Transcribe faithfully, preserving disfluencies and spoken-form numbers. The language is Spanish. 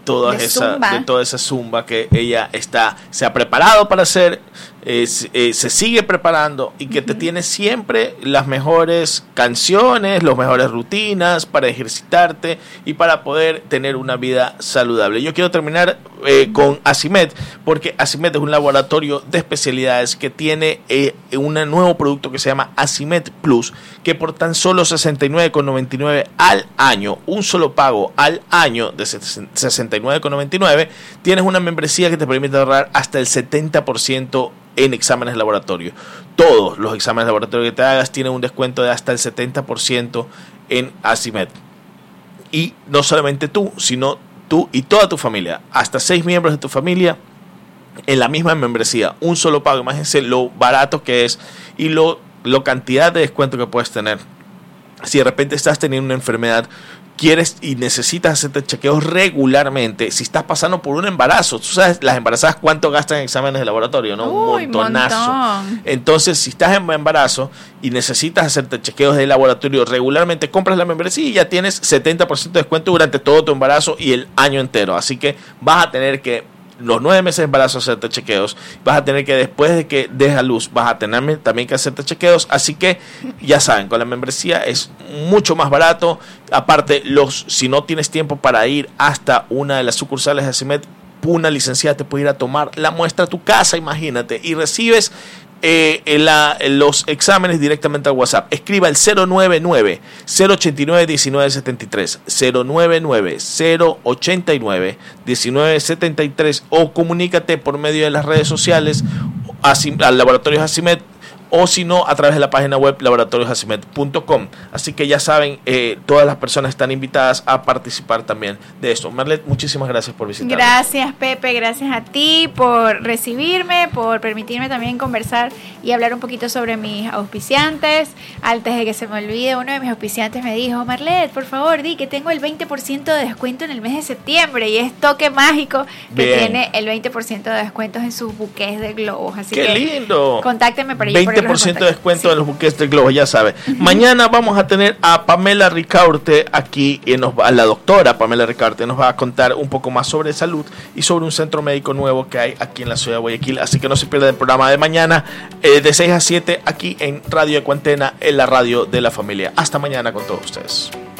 toda de esa, zumba. de toda esa zumba que ella está, se ha preparado para hacer, eh, eh, se sigue preparando y que uh-huh. te tiene siempre las mejores canciones, las mejores rutinas para ejercitarte y para poder tener una vida saludable. Yo quiero terminar eh, con Assimed, porque Assimed es un laboratorio de especialidades que tiene eh, un nuevo producto que se llama Assimed Plus, que por tan solo sesenta y nueve con noventa y nueve al año, un solo pago al año de sesenta y nueve con noventa y nueve, tienes una membresía que te permite ahorrar hasta el setenta por ciento en exámenes de laboratorio. Todos los exámenes de laboratorio que te hagas tienen un descuento de hasta el setenta por ciento en Assimed. Y no solamente tú, sino tú y toda tu familia, hasta seis miembros de tu familia en la misma membresía, un solo pago. Imagínense lo barato que es y lo, lo cantidad de descuento que puedes tener. Si de repente estás teniendo una enfermedad, quieres y necesitas hacerte chequeos regularmente, si estás pasando por un embarazo, tú sabes, las embarazadas cuánto gastan en exámenes de laboratorio, ¿no? Uy, un montonazo. Montón. Entonces, si estás en embarazo y necesitas hacerte chequeos de laboratorio regularmente, compras la membresía y ya tienes setenta por ciento de descuento durante todo tu embarazo y el año entero. Así que vas a tener que los nueve meses de embarazo hacerte chequeos, vas a tener que después de que des a luz vas a tener también que hacerte chequeos, así que ya saben, con la membresía es mucho más barato. Aparte, los si no tienes tiempo para ir hasta una de las sucursales de Assimed, una licenciada te puede ir a tomar la muestra a tu casa, imagínate, y recibes Eh, en la, en los exámenes directamente al WhatsApp. Escriba el cero nueve nueve, cero ochenta y nueve, diecinueve setenta y tres, cero nueve nueve, cero ochenta y nueve, diecinueve setenta y tres, o comunícate por medio de las redes sociales al Laboratorios Assimed, o si no, a través de la página web laboratorios assimed punto com. Así que ya saben, eh, todas las personas están invitadas a participar también de esto. Marlet, muchísimas gracias por visitarme. Gracias, Pepe, gracias a ti por recibirme, por permitirme también conversar y hablar un poquito sobre mis auspiciantes. Antes de que se me olvide, uno de mis auspiciantes me dijo: Marlet, por favor, di que tengo el veinte por ciento de descuento en el mes de septiembre, y es Toque Mágico, que Bien. tiene el veinte por ciento de descuentos en sus buqués de globos. Así ¡Qué que lindo! Contáctenme para veinte por ciento de descuento sí. en los buques de globo, ya sabe. Uh-huh. Mañana vamos a tener a Pamela Ricaurte aquí, y nos va, la doctora Pamela Ricaurte nos va a contar un poco más sobre salud y sobre un centro médico nuevo que hay aquí en la ciudad de Guayaquil. Así que no se pierda el programa de mañana, eh, de seis a siete, aquí en Radio Ecuantena, en la radio de la familia. Hasta mañana con todos ustedes.